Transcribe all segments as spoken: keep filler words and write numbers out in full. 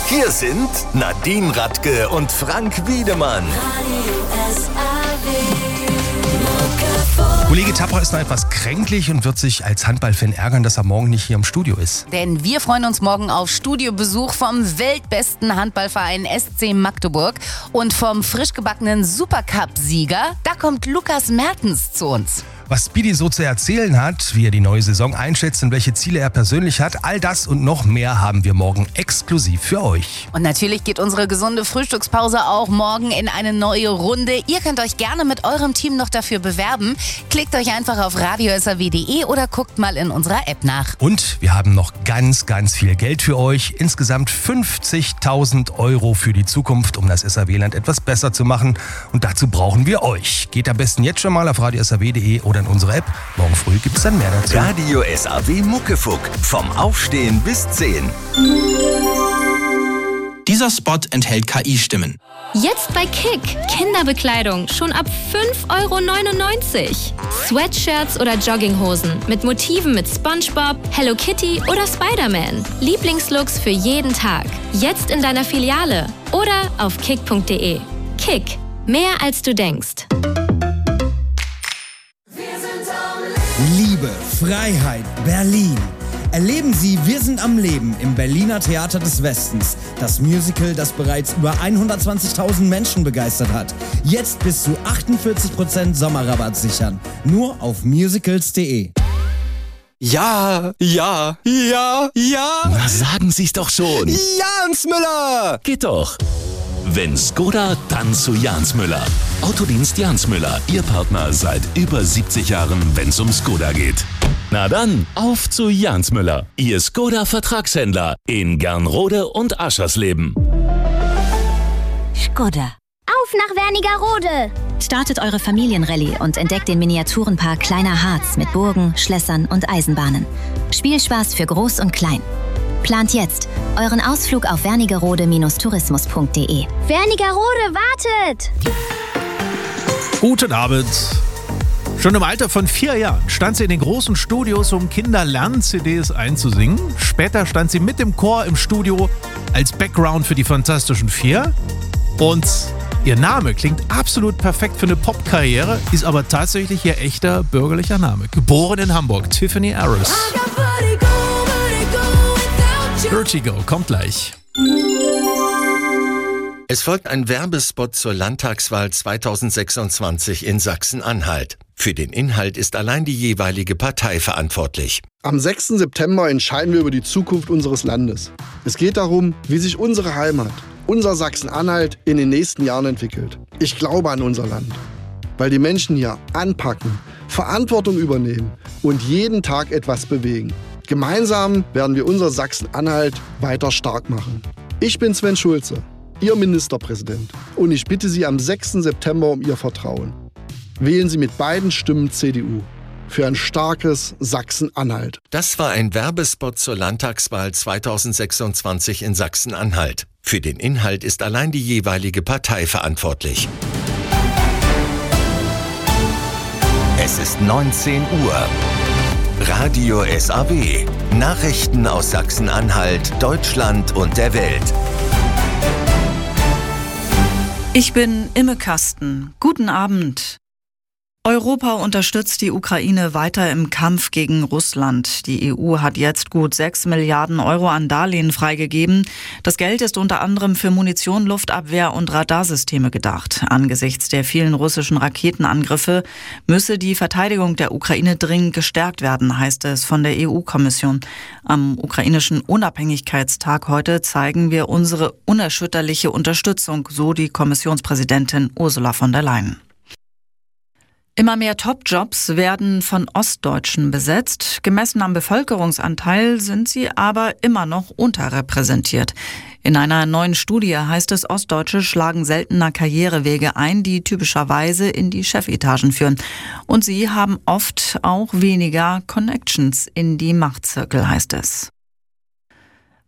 Hier sind Nadine Radke und Frank Wiedemann. Kollege Tapper ist noch etwas kränklich und wird sich als Handballfan ärgern, dass er morgen nicht hier im Studio ist. Denn wir freuen uns morgen auf Studiobesuch vom weltbesten Handballverein S C Magdeburg und vom frisch gebackenen Supercup-Sieger. Da kommt Lukas Mertens zu uns. Was Speedy so zu erzählen hat, wie er die neue Saison einschätzt und welche Ziele er persönlich hat, all das und noch mehr haben wir morgen exklusiv für euch. Und natürlich geht unsere gesunde Frühstückspause auch morgen in eine neue Runde. Ihr könnt euch gerne mit eurem Team noch dafür bewerben. Klickt euch einfach auf radio s a w punkt d e oder guckt mal in unserer App nach. Und wir haben noch ganz, ganz viel Geld für euch. Insgesamt fünfzigtausend Euro für die Zukunft, um das S A W-Land etwas besser zu machen. Und dazu brauchen wir euch. Geht am besten jetzt schon mal auf radio s a w punkt d e oder in unsere App. Morgen früh gibt es dann mehr dazu. Radio S A W Muckefuck. Vom Aufstehen bis zehn. Dieser Spot enthält K I-Stimmen. Jetzt bei Kick. Kinderbekleidung schon ab fünf Euro neunundneunzig. Sweatshirts oder Jogginghosen mit Motiven mit SpongeBob, Hello Kitty oder Spider-Man. Lieblingslooks für jeden Tag. Jetzt in deiner Filiale oder auf kick punkt d e. Kick. Mehr als du denkst. Liebe, Freiheit, Berlin. Erleben Sie Wir sind am Leben im Berliner Theater des Westens. Das Musical, das bereits über hundertzwanzigtausend Menschen begeistert hat. Jetzt bis zu achtundvierzig Prozent Sommerrabatt sichern. Nur auf musicals punkt d e. Ja, ja, ja, ja. Na, sagen Sie's doch schon. Jans Müller. Geht doch. Wenn Skoda, dann zu Jans Müller. Autodienst Jans Müller, Ihr Partner seit über siebzig Jahren, wenn's um Skoda geht. Na dann, auf zu Jans Müller, Ihr Skoda-Vertragshändler in Gernrode und Aschersleben. Skoda. Auf nach Wernigerode! Startet eure Familienrallye und entdeckt den Miniaturenpark Kleiner Harz mit Burgen, Schlössern und Eisenbahnen. Spielspaß für Groß und Klein. Plant jetzt euren Ausflug auf wernigerode Bindestrich tourismus punkt d e. Wernigerode wartet! Guten Abend. Schon im Alter von vier Jahren stand sie in den großen Studios, um Kinder Lern-C Ds einzusingen. Später stand sie mit dem Chor im Studio als Background für die Fantastischen Vier. Und ihr Name klingt absolut perfekt für eine Popkarriere, ist aber tatsächlich ihr echter bürgerlicher Name. Geboren in Hamburg, Tiffany Harris. Vertigo kommt gleich. Es folgt ein Werbespot zur Landtagswahl zweitausendsechsundzwanzig in Sachsen-Anhalt. Für den Inhalt ist allein die jeweilige Partei verantwortlich. Am sechsten September entscheiden wir über die Zukunft unseres Landes. Es geht darum, wie sich unsere Heimat, unser Sachsen-Anhalt, in den nächsten Jahren entwickelt. Ich glaube an unser Land, weil die Menschen hier anpacken, Verantwortung übernehmen und jeden Tag etwas bewegen. Gemeinsam werden wir unser Sachsen-Anhalt weiter stark machen. Ich bin Sven Schulze, Ihr Ministerpräsident, und ich bitte Sie am sechsten September um Ihr Vertrauen. Wählen Sie mit beiden Stimmen C D U für ein starkes Sachsen-Anhalt. Das war ein Werbespot zur Landtagswahl zweitausendsechsundzwanzig in Sachsen-Anhalt. Für den Inhalt ist allein die jeweilige Partei verantwortlich. Es ist neunzehn Uhr. Radio S A W. Nachrichten aus Sachsen-Anhalt, Deutschland und der Welt. Ich bin Imme Kasten. Guten Abend. Europa unterstützt die Ukraine weiter im Kampf gegen Russland. Die E U hat jetzt gut sechs Milliarden Euro an Darlehen freigegeben. Das Geld ist unter anderem für Munition, Luftabwehr und Radarsysteme gedacht. Angesichts der vielen russischen Raketenangriffe müsse die Verteidigung der Ukraine dringend gestärkt werden, heißt es von der E U-Kommission. Am ukrainischen Unabhängigkeitstag heute zeigen wir unsere unerschütterliche Unterstützung, so die Kommissionspräsidentin Ursula von der Leyen. Immer mehr Top-Jobs werden von Ostdeutschen besetzt. Gemessen am Bevölkerungsanteil sind sie aber immer noch unterrepräsentiert. In einer neuen Studie heißt es, Ostdeutsche schlagen seltener Karrierewege ein, die typischerweise in die Chefetagen führen. Und sie haben oft auch weniger Connections in die Machtzirkel, heißt es.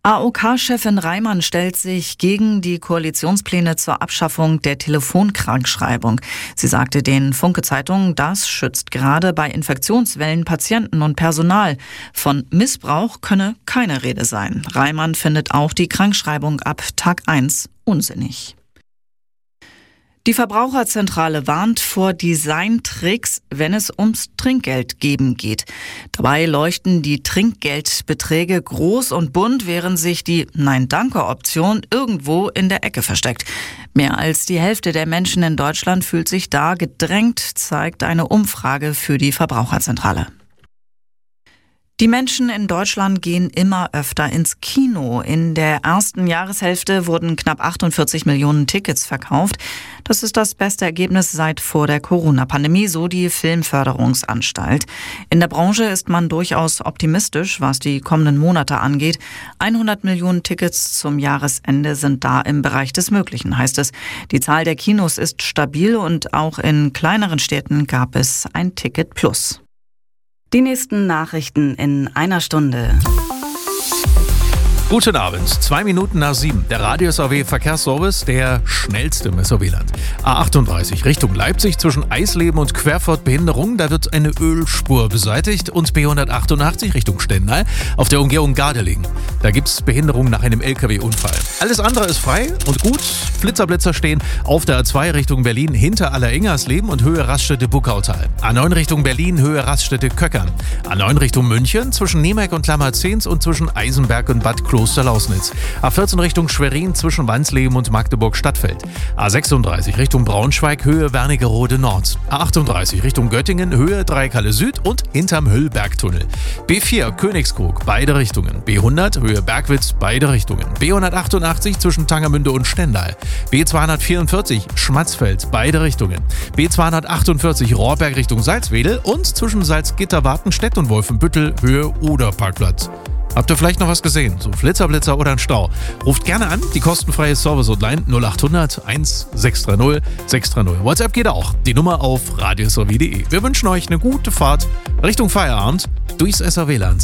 A O K-Chefin Reimann stellt sich gegen die Koalitionspläne zur Abschaffung der Telefonkrankschreibung. Sie sagte den Funke-Zeitungen, das schützt gerade bei Infektionswellen Patienten und Personal. Von Missbrauch könne keine Rede sein. Reimann findet auch die Krankschreibung ab Tag eins unsinnig. Die Verbraucherzentrale warnt vor Designtricks, wenn es ums Trinkgeld geben geht. Dabei leuchten die Trinkgeldbeträge groß und bunt, während sich die Nein-Danke-Option irgendwo in der Ecke versteckt. Mehr als die Hälfte der Menschen in Deutschland fühlt sich da gedrängt, zeigt eine Umfrage für die Verbraucherzentrale. Die Menschen in Deutschland gehen immer öfter ins Kino. In der ersten Jahreshälfte wurden knapp achtundvierzig Millionen Tickets verkauft. Das ist das beste Ergebnis seit vor der Corona-Pandemie, so die Filmförderungsanstalt. In der Branche ist man durchaus optimistisch, was die kommenden Monate angeht. hundert Millionen Tickets zum Jahresende sind da im Bereich des Möglichen, heißt es. Die Zahl der Kinos ist stabil und auch in kleineren Städten gab es ein Ticket Plus. Die nächsten Nachrichten in einer Stunde. Guten Abend, zwei Minuten nach sieben. Der Radio S A W Verkehrsservice, der schnellste im S A W-Land. A achtunddreißig Richtung Leipzig zwischen Eisleben und Querfurt Behinderung. Da wird eine Ölspur beseitigt. Und B hundertachtundachtzig Richtung Stendal auf der Umgehung Gardelegen. Da gibt es Behinderung nach einem L K W-Unfall. Alles andere ist frei und gut. Flitterblitzer stehen auf der A zwei Richtung Berlin hinter Allerengersleben und Höhe Raststätte Buckautal. A neun Richtung Berlin, Höhe Raststätte Köckern. A neun Richtung München zwischen Niemek und Lammerzehns und zwischen Eisenberg und Bad Kloster. Klosterlausnitz. A vierzehn Richtung Schwerin zwischen Wansleben und Magdeburg-Stadtfeld. A sechsunddreißig Richtung Braunschweig, Höhe Wernigerode Nord. A achtunddreißig Richtung Göttingen, Höhe Dreikalle Süd und hinterm Höllbergtunnel. B vier Königskrug, beide Richtungen. B hundert, Höhe Bergwitz, beide Richtungen. B hundertachtundachtzig zwischen Tangermünde und Stendal. B zweihundertvierundvierzig Schmatzfeld, beide Richtungen. B zweihundertachtundvierzig Rohrberg Richtung Salzwedel und zwischen Salzgitter, Wartenstedt und Wolfenbüttel, Höhe Oder-Parkplatz. Habt ihr vielleicht noch was gesehen? So ein Flitzer, oder ein Stau? Ruft gerne an, die kostenfreie Service-Hotline null achthundert eins sechs drei null sechs drei null. WhatsApp geht auch. Die Nummer auf radio s a w punkt d e. Wir wünschen euch eine gute Fahrt Richtung Feierabend durchs S A W-Land.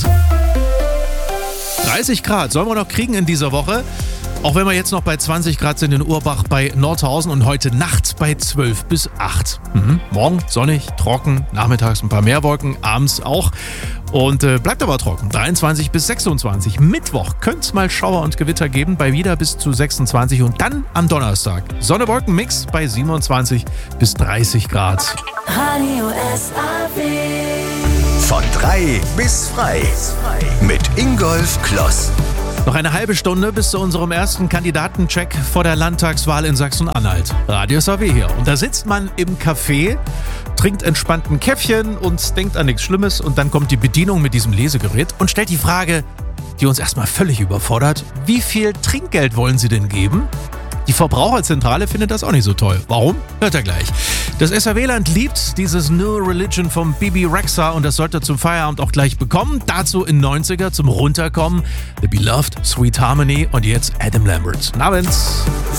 dreißig Grad sollen wir noch kriegen in dieser Woche. Auch wenn wir jetzt noch bei zwanzig Grad sind in Urbach bei Nordhausen und heute Nacht bei zwölf bis acht. Mhm. Morgen sonnig, trocken, nachmittags ein paar mehr Wolken, abends auch. Und äh, bleibt aber trocken, dreiundzwanzig bis sechsundzwanzig. Mittwoch könnte es mal Schauer und Gewitter geben, bei wieder bis zu sechsundzwanzig. Und dann am Donnerstag Sonne-Wolken-Mix bei siebenundzwanzig bis dreißig Grad. Radio S A W. Von drei bis frei. Mit Ingolf Kloss. Noch eine halbe Stunde bis zu unserem ersten Kandidatencheck vor der Landtagswahl in Sachsen-Anhalt. Radio S A W hier. Und da sitzt man im Café, trinkt entspannt ein Käffchen und denkt an nichts Schlimmes. Und dann kommt die Bedienung mit diesem Lesegerät und stellt die Frage, die uns erstmal völlig überfordert. Wie viel Trinkgeld wollen Sie denn geben? Die Verbraucherzentrale findet das auch nicht so toll. Warum? Hört ihr gleich. Das S A W-Land liebt dieses New Religion vom Bibi Rexha und das sollt ihr zum Feierabend auch gleich bekommen. Dazu in neunziger zum Runterkommen The Beloved, Sweet Harmony und jetzt Adam Lambert. Guten Abend.